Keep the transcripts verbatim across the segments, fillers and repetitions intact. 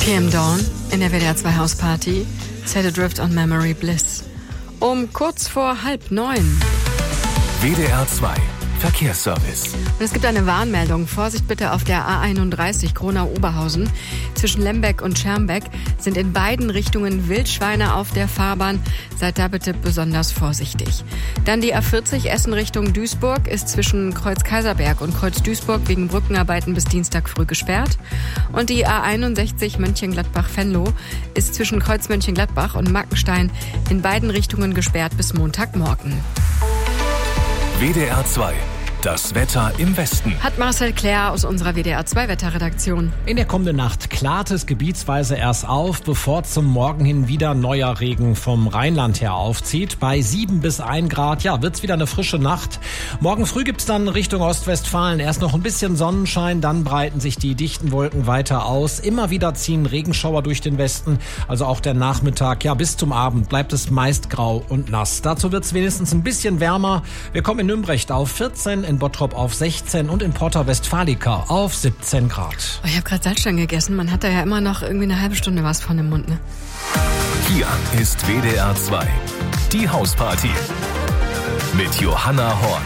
P M Dawn in der W D R zwei Hausparty. Set Adrift on Memory Bliss. Um kurz vor halb neun. W D R zwei Verkehrsservice. Und es gibt eine Warnmeldung. Vorsicht bitte auf der A einunddreißig Gronau-Oberhausen. Zwischen Lembeck und Schermbeck sind in beiden Richtungen Wildschweine auf der Fahrbahn. Seid da bitte besonders vorsichtig. Dann die A vierzig Essen Richtung Duisburg ist zwischen Kreuz-Kaiserberg und Kreuz-Duisburg wegen Brückenarbeiten bis Dienstag früh gesperrt. Und die A einundsechzig Mönchengladbach-Venlo ist zwischen Kreuz Mönchengladbach und Mackenstein in beiden Richtungen gesperrt bis Montagmorgen. W D R zwei. Das Wetter im Westen. Hat Marcel Claire aus unserer W D R zwei Wetterredaktion. In der kommenden Nacht klart es gebietsweise erst auf, bevor zum Morgen hin wieder neuer Regen vom Rheinland her aufzieht. Bei sieben bis ein Grad, ja, wird's wieder eine frische Nacht. Morgen früh gibt's dann Richtung Ostwestfalen erst noch ein bisschen Sonnenschein, dann breiten sich die dichten Wolken weiter aus. Immer wieder ziehen Regenschauer durch den Westen, also auch der Nachmittag, ja, bis zum Abend bleibt es meist grau und nass. Dazu wird's wenigstens ein bisschen wärmer. Wir kommen in Nümbrecht auf vierzehn, in Bottrop auf sechzehn und in Porta Westfalica auf siebzehn Grad. Oh, ich habe gerade Salzstangen gegessen. Man hat da ja immer noch irgendwie eine halbe Stunde was von im Mund, ne? Hier ist W D R zwei. Die Hausparty. Mit Johanna Horn.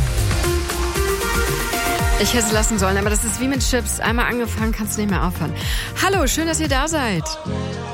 Ich hätte es lassen sollen, aber das ist wie mit Chips. Einmal angefangen, kannst du nicht mehr aufhören. Hallo, schön, dass ihr da seid.